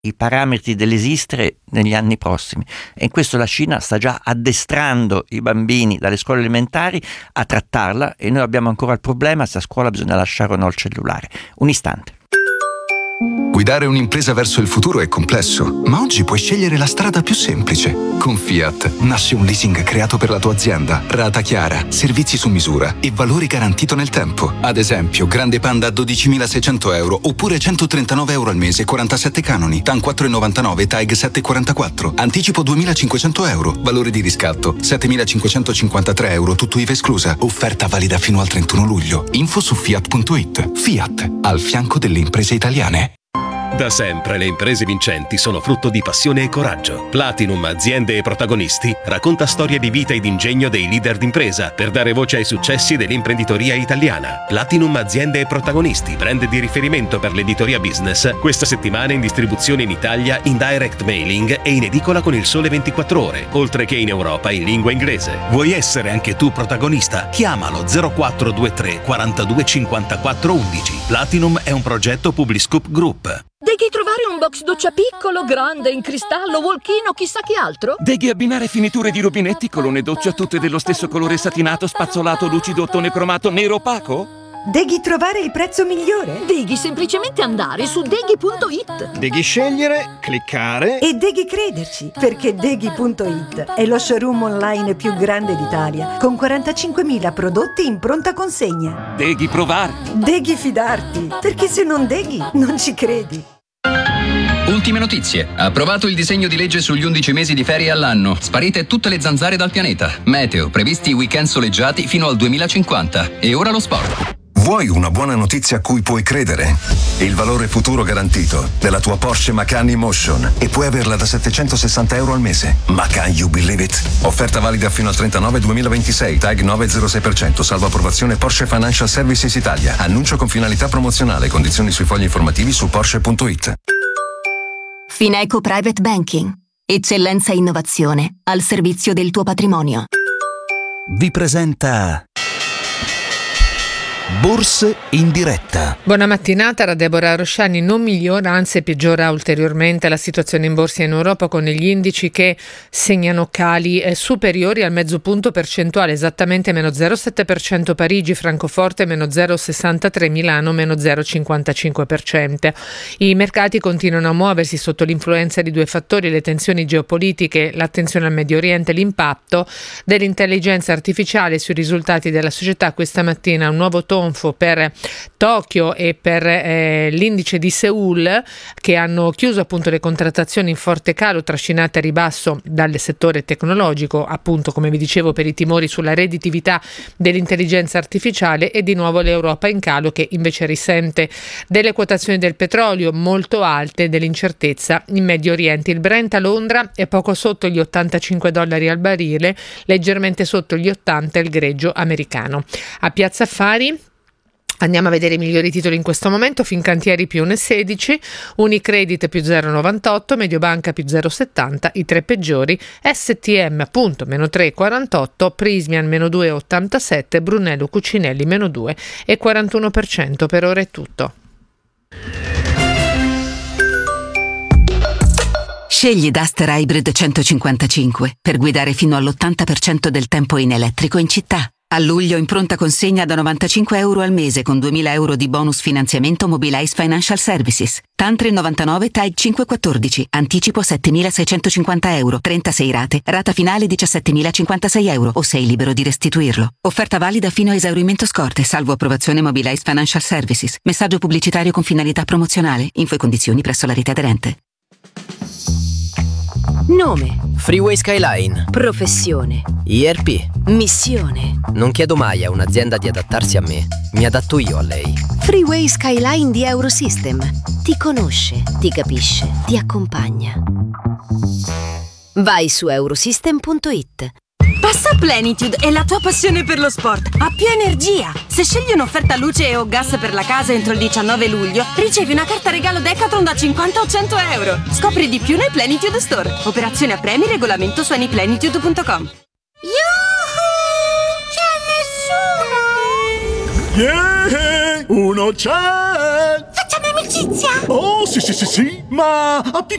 i parametri dell'esistere negli anni prossimi, e in questo la Cina sta già addestrando i bambini dalle scuole elementari a trattarla, e noi abbiamo ancora il problema se a scuola bisogna lasciare o no il cellulare. Un istante. Guidare un'impresa verso il futuro è complesso, ma oggi puoi scegliere la strada più semplice. Con Fiat nasce un leasing creato per la tua azienda, rata chiara, servizi su misura e valore garantito nel tempo. Ad esempio, Grande Panda a 12.600 euro oppure 139 euro al mese, 47 canoni, TAN 4,99, TAG 7,44, anticipo 2.500 euro, valore di riscatto 7.553 euro, tutto IVA esclusa. Offerta valida fino al 31 luglio. Info su Fiat.it. Fiat, al fianco delle imprese italiane. Da sempre le imprese vincenti sono frutto di passione e coraggio. Platinum Aziende e Protagonisti racconta storie di vita ed ingegno dei leader d'impresa per dare voce ai successi dell'imprenditoria italiana. Platinum Aziende e Protagonisti, brand di riferimento per l'editoria business, questa settimana in distribuzione in Italia in direct mailing e in edicola con Il Sole 24 Ore, oltre che in Europa in lingua inglese. Vuoi essere anche tu protagonista? Chiamalo 0423 42 54 11. Platinum è un progetto Publiscoop Group. Devi trovare un box doccia piccolo, grande, in cristallo, walk-in, chissà che altro? Devi abbinare finiture di rubinetti, colonne doccia tutte dello stesso colore satinato, spazzolato, lucido, ottone cromato, nero opaco? Devi trovare il prezzo migliore? Devi semplicemente andare su Deghi.it. Devi scegliere, cliccare e devi crederci, perché Deghi.it è lo showroom online più grande d'Italia, con 45.000 prodotti in pronta consegna. Devi provare. Devi fidarti, perché se non Deghi non ci credi. Ultime notizie. Approvato il disegno di legge sugli 11 mesi di ferie all'anno. Sparite tutte le zanzare dal pianeta. Meteo, previsti weekend soleggiati fino al 2050. E ora lo sport. Vuoi una buona notizia a cui puoi credere? Il valore futuro garantito della tua Porsche Macan E-Motion, e puoi averla da 760 euro al mese. Macan, you believe it? Offerta valida fino al 39/2026, TAG 9,06%, salvo approvazione Porsche Financial Services Italia. Annuncio con finalità promozionale. Condizioni sui fogli informativi su Porsche.it. Fineco Private Banking. Eccellenza e innovazione al servizio del tuo patrimonio. Vi presenta Borse in diretta. Buona mattinata da Deborah Rosciani. Non migliora, anzi peggiora ulteriormente la situazione in borsa in Europa, con gli indici che segnano cali superiori al mezzo punto percentuale, esattamente meno 0,7% Parigi, Francoforte meno 0,63%, Milano meno 0,55%. I mercati continuano a muoversi sotto l'influenza di due fattori: le tensioni geopolitiche, l'attenzione al Medio Oriente, l'impatto dell'intelligenza artificiale sui risultati della società. Questa mattina un nuovo tonfo per Tokyo e per l'indice di Seoul, che hanno chiuso appunto le contrattazioni in forte calo, trascinate a ribasso dal settore tecnologico, appunto come vi dicevo per i timori sulla redditività dell'intelligenza artificiale, e di nuovo l'Europa in calo, che invece risente delle quotazioni del petrolio molto alte e dell'incertezza in Medio Oriente. Il Brent a Londra è poco sotto gli $85 al barile, leggermente sotto gli 80 il greggio americano. A Piazza Affari andiamo a vedere i migliori titoli in questo momento: Fincantieri più 1,16, Unicredit più 0,98, Mediobanca più 0,70, i tre peggiori STM appunto meno 3,48, Prismian meno 2,87, Brunello Cucinelli meno 2,41%. Per ora è tutto. Scegli Duster Hybrid 155 per guidare fino all'80% del tempo in elettrico in città. A luglio in pronta consegna da 95 euro al mese con 2.000 euro di bonus finanziamento Mobilize Financial Services. TAN 3,99, TAG 5,14, anticipo 7.650 euro, 36 rate, rata finale 17.056 euro o sei libero di restituirlo. Offerta valida fino a esaurimento scorte, salvo approvazione Mobilize Financial Services. Messaggio pubblicitario con finalità promozionale. Info e condizioni presso la rete aderente. Nome: Freeway Skyline. Professione: IRP. Missione: non chiedo mai a un'azienda di adattarsi a me, mi adatto io a lei. Freeway Skyline di Eurosystem. Ti conosce, ti capisce, ti accompagna. Vai su Eurosystem.it. Passa Plenitude e la tua passione per lo sport ha più energia. Se scegli un'offerta luce o gas per la casa entro il 19 luglio, ricevi una carta regalo Decathlon da 50 o 100 euro. Scopri di più nei Plenitude Store. Operazione a premi, regolamento su anyplenitude.com. C'è nessuno! Yeah! Uno c'è! Facciamo amici un'amicizia? Oh, sì, ma